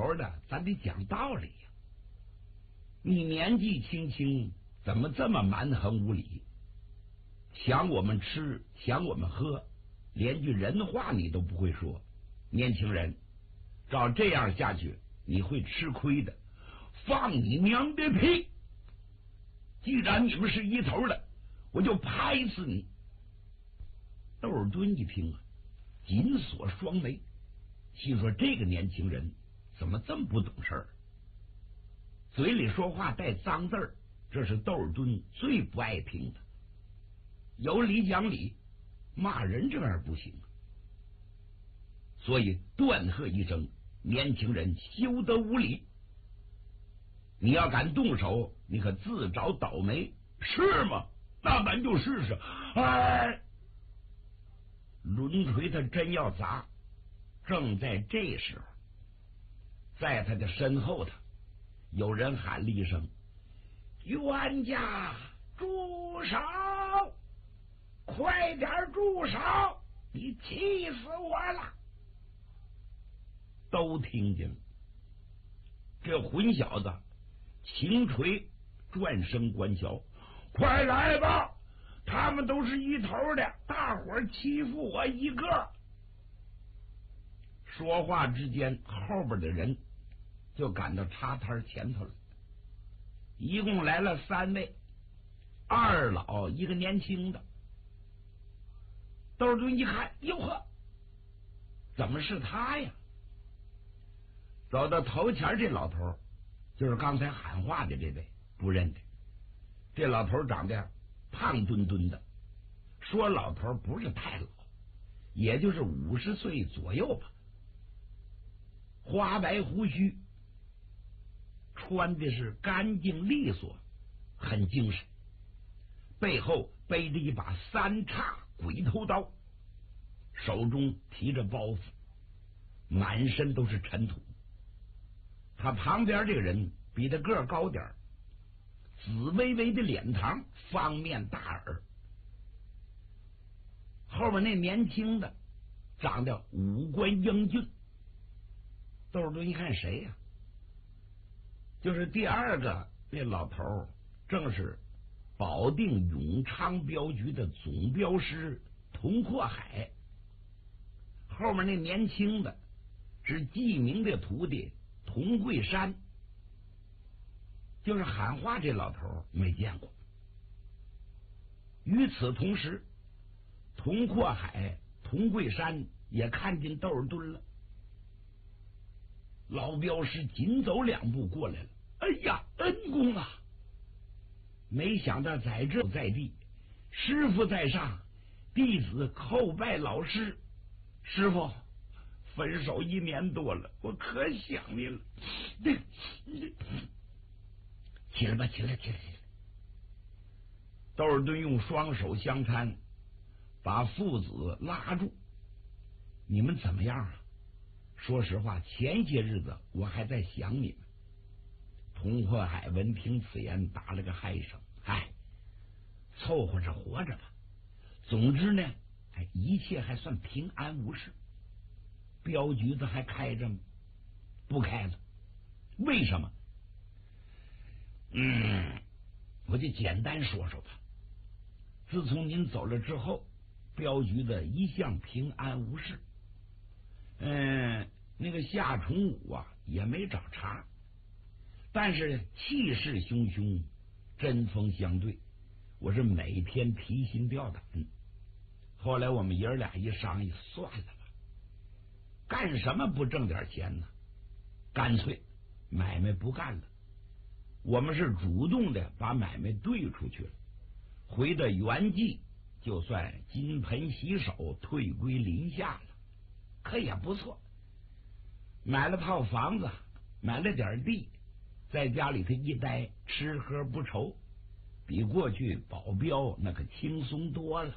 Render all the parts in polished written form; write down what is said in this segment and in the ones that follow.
头的，咱得讲道理呀。你年纪轻轻，怎么这么蛮横无理？抢我们吃，抢我们喝，连句人话你都不会说。年轻人，照这样下去，你会吃亏的。放你娘的屁！既然你们是一头的，我就拍死你！窦尔敦一听啊，紧锁双眉，心说这个年轻人怎么这么不懂事儿？嘴里说话带脏字儿，这是窦尔敦最不爱听的。有理讲理，骂人这样不行，所以断喝一声：“年轻人休得无礼！你要敢动手，你可自找倒霉，是吗？那咱就试试。”哎，抡锤他真要砸。正在这时候，在他的身后头，有人喊了一声：“冤家住手！快点住手！你气死我了！”都听见了。这混小子轻锤转身关桥：“快来吧！他们都是一头的，大伙儿欺负我一个。”说话之间，后边的人就赶到茶摊前头了。一共来了3位，二老一个年轻的。窦尔敦一看，哟呵，怎么是他呀？走到头前，这老头就是刚才喊话的这位，不认得。这老头长得胖墩墩的，说老头不是太老，也就是50岁左右吧。花白胡须，穿的是干净利索，很精神。背后背着一把3叉鬼头刀，手中提着包袱，满身都是尘土。他旁边这个人比他个儿高点，紫微微的脸庞，方面大耳。后面那年轻的长得五官英俊。窦尔敦一看谁呀？就是第二个那老头，正是保定永昌镖局的总镖师童阔海。后面那年轻的是记名的徒弟童桂山，就是喊话这老头没见过。与此同时，童阔海、童桂山也看见窦尔敦了。老镖师紧走2步过来了。哎呀，恩公啊！没想到在这在地，师傅在上，弟子叩拜老师。师傅，分手1年多了，我可想你了。起来吧，起来！窦尔敦用双手相搀，把父子拉住。你们怎么样啊？说实话，前些日子我还在想你们。童阔海闻听此言，打了个嗨声：“哎，凑合着活着吧。总之呢，一切还算平安无事。镖局子还开着吗？不开了。为什么？我就简单说说吧。自从您走了之后，镖局子一向平安无事。那个夏崇武啊也没找茬，但是气势汹汹，针锋相对，我是每天提心吊胆。后来我们爷俩一商议，算了吧，干什么不挣点钱呢？干脆买卖不干了。我们是主动的把买卖兑出去了，回到原计，就算金盆洗手，退归林下了。可也不错，买了套房子，买了点地，在家里头一待，吃喝不愁，比过去保镖那可轻松多了。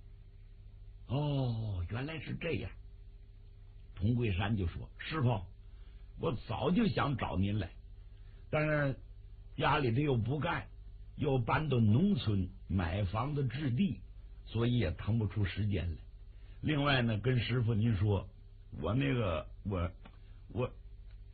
哦，原来是这样。童桂山就说：“师傅，我早就想找您来，但是家里头又不干，又搬到农村买房子置地，所以也腾不出时间来。另外呢，跟师傅您说，我那个